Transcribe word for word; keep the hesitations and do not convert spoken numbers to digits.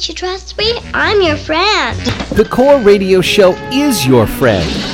Can't you trust me? I'm your friend. The Core Radio Show is your friend.